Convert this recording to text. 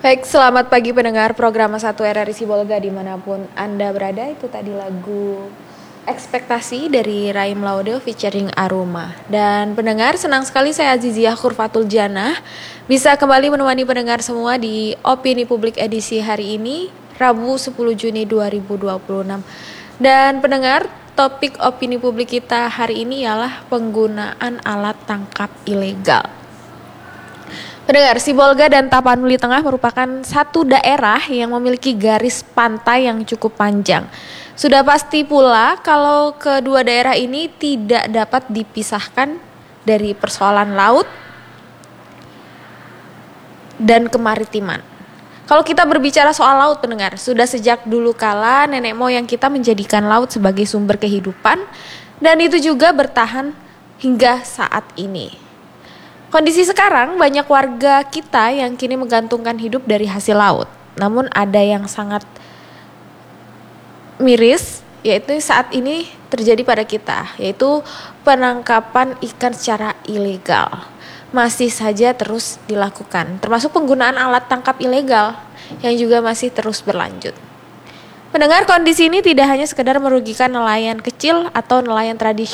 Baik, selamat pagi pendengar program 1 RRI Sibolga dimanapun Anda berada. Itu tadi lagu Ekspektasi dari Raim Laude featuring Aroma. Dan pendengar, senang sekali saya Aziziyah Kurfatul Janah bisa kembali menemani pendengar semua di Opini Publik edisi hari ini, Rabu 10 Juni 2026. Dan pendengar, topik opini publik kita hari ini ialah penggunaan alat tangkap ilegal. Pendengar, Sibolga dan Tapanuli Tengah merupakan satu daerah yang memiliki garis pantai yang cukup panjang. Sudah pasti pula kalau kedua daerah ini tidak dapat dipisahkan dari persoalan laut dan kemaritiman. Kalau kita berbicara soal laut, pendengar, sudah sejak dulu kala nenek moyang kita menjadikan laut sebagai sumber kehidupan, dan itu juga bertahan hingga saat ini. Kondisi sekarang banyak warga kita yang kini menggantungkan hidup dari hasil laut. Namun ada yang sangat miris, yaitu saat ini terjadi pada kita, yaitu penangkapan ikan secara ilegal. Masih saja terus dilakukan, termasuk penggunaan alat tangkap ilegal yang juga masih terus berlanjut. Pendengar, kondisi ini tidak hanya sekedar merugikan nelayan kecil atau nelayan tradisional.